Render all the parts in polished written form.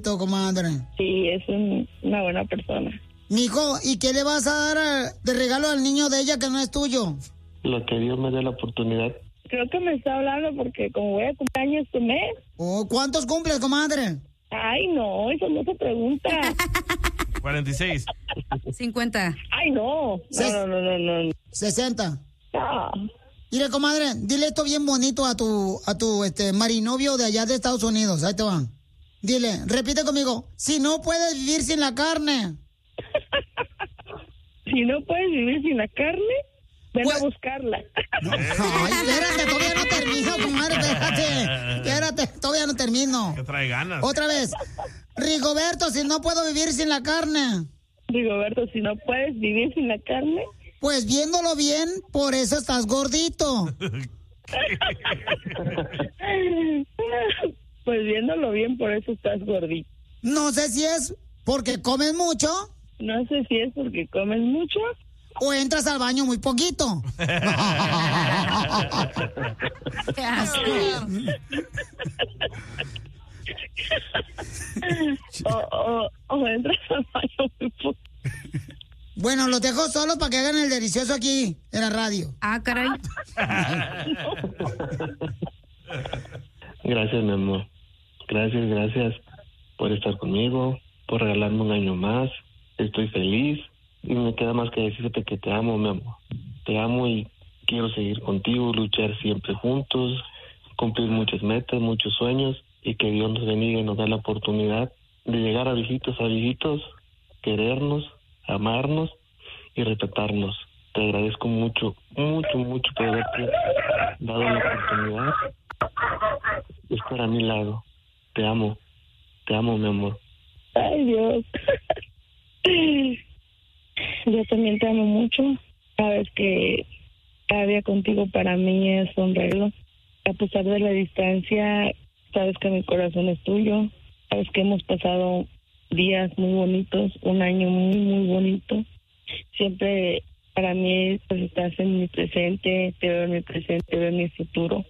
comadre. Sí, es una buena persona. Mijo, ¿y qué le vas a dar de regalo al niño de ella que no es tuyo? Lo que Dios me dé la oportunidad. Creo que me está hablando porque como voy a cumplir años este mes. Oh, ¿cuántos cumples, comadre? Ay, no, eso no se pregunta. 46. 50. Ay, no. No. 60. No. Mire, comadre, dile esto bien bonito a tu marinovio de allá de Estados Unidos. Ahí te van. Dile, repite conmigo. Si no puedes vivir sin la carne. Si no puedes vivir sin la carne, ven a buscarla. No. Ay, espérate, todavía no termino, comadre, espérate, todavía no termino. Que trae ganas. Otra vez. Rigoberto, si no puedo vivir sin la carne. Rigoberto, si no puedes vivir sin la carne. Pues viéndolo bien, por eso estás gordito. Pues viéndolo bien, por eso estás gordito. No sé si es porque comes mucho. No sé si es porque comes mucho. O entras al baño muy poquito. ¡Qué asco! o entras al baño muy poquito. Bueno, los dejo solos para que hagan el delicioso aquí en la radio. Ah, caray. Gracias, mi amor. Gracias por estar conmigo, por regalarme un año más. Estoy feliz y me queda más que decirte que te amo, mi amor. Te amo y quiero seguir contigo, luchar siempre juntos, cumplir muchas metas, muchos sueños y que Dios nos bendiga y nos dé la oportunidad de llegar a viejitos, querernos, amarnos y respetarnos. Te agradezco mucho por haberte dado la oportunidad de estar a mi lado. Te amo, mi amor. Ay, Dios. Yo también te amo mucho. Sabes que cada día contigo para mí es un regalo. A pesar de la distancia, sabes que mi corazón es tuyo. Sabes que hemos pasado días muy bonitos, un año muy, muy bonito. Siempre para mí pues estás en mi presente, te veo en mi presente, te veo en mi futuro.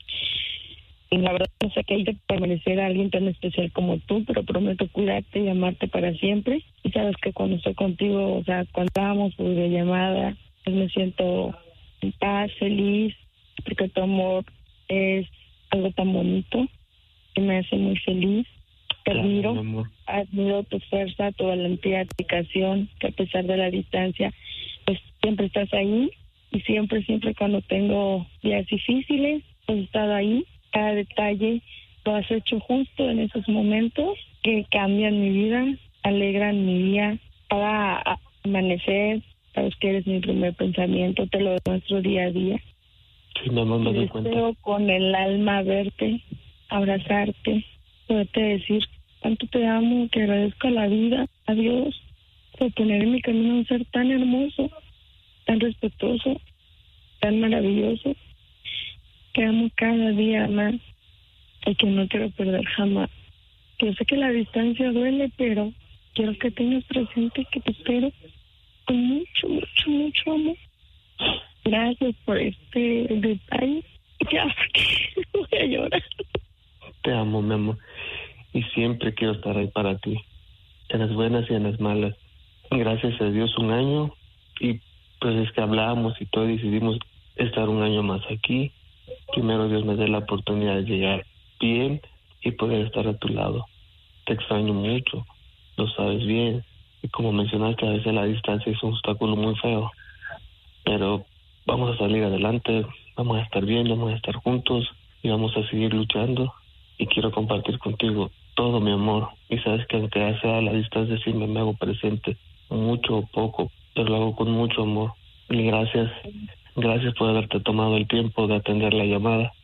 Y la verdad no sé qué hay de permanecer a alguien tan especial como tú, pero prometo cuidarte y amarte para siempre. Y sabes que cuando estoy contigo, o sea, cuando hablamos por videollamada, pues me siento en paz, feliz, porque tu amor es algo tan bonito que me hace muy feliz. Te admiro tu fuerza, tu valentía, tu dedicación, que a pesar de la distancia, pues siempre estás ahí y siempre cuando tengo días difíciles, pues he estado ahí. Cada detalle lo has hecho justo en esos momentos que cambian mi vida, alegran mi día. Cada amanecer, sabes que eres mi primer pensamiento, te lo demuestro día a día. Sí, mi amor, me doy cuenta. Deseo con el alma verte, abrazarte, poderte decir cuánto te amo, que agradezco a la vida, a Dios, por poner en mi camino un ser tan hermoso, tan respetuoso, tan maravilloso, que amo cada día más y que no quiero perder jamás. Yo sé que la distancia duele, pero quiero que tengas presente que te espero con mucho, mucho, mucho amor. Gracias por este detalle. Ya, porque voy a llorar. Te amo, mi amor, y siempre quiero estar ahí para ti, en las buenas y en las malas. Gracias a Dios un año, y pues es que hablábamos y todo, decidimos estar un año más aquí. Primero Dios me dé la oportunidad de llegar bien y poder estar a tu lado. Te extraño mucho, lo sabes bien, y como mencionaste, a veces la distancia es un obstáculo muy feo, pero vamos a salir adelante, vamos a estar bien, vamos a estar juntos y vamos a seguir luchando. Y quiero compartir contigo todo mi amor. Y sabes que aunque sea a la distancia, siempre me hago presente, mucho o poco, pero lo hago con mucho amor. Y gracias por haberte tomado el tiempo de atender la llamada.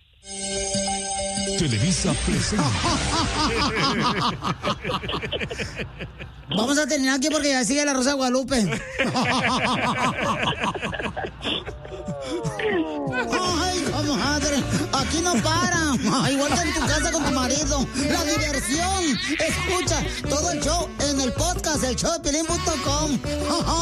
Televisa presenta. Vamos a terminar aquí porque ya sigue la Rosa de Guadalupe. Ay, comadre, aquí no para. Igual que en tu casa con tu marido. La diversión. Escucha todo el show en el podcast, el showdepiolín.com.